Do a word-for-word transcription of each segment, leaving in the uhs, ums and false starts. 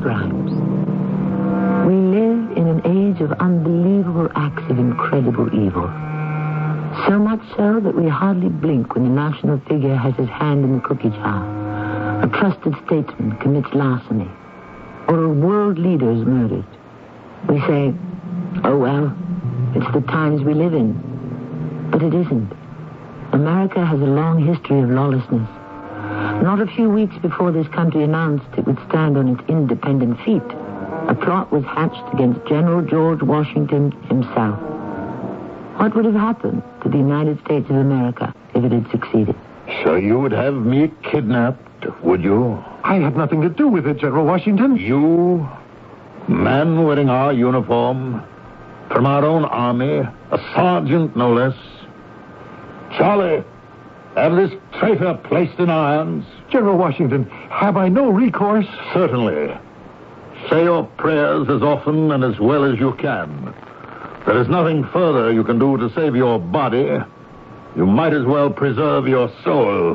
Grimes. We live in an age of unbelievable acts of incredible evil. So much so that we hardly blink when the national figure has his hand in the cookie jar, a trusted statesman commits larceny, or a world leader is murdered. We say, oh well, it's the times we live in. But it isn't. America has a long history of lawlessness. Not a few weeks before this country announced it would stand on its independent feet, a plot was hatched against General George Washington himself. What would have happened to the United States of America if it had succeeded? So you would have me kidnapped, would you? I had nothing to do with it, General Washington. You, man wearing our uniform, from our own army, a sergeant no less. Charlie, have this traitor placed in irons? General Washington, have I no recourse? Certainly. Say your prayers as often and as well as you can. There is nothing further you can do to save your body. You might as well preserve your soul.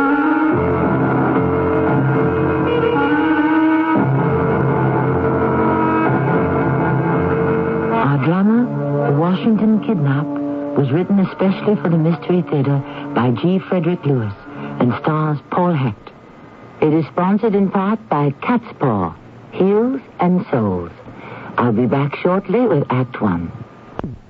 Our drama, The Washington Kidnap, was written especially for the Mystery Theater by G. Frederick Lewis and stars Paul Hecht. It is sponsored in part by Cat's Paw, Heels and Souls. I'll be back shortly with Act One.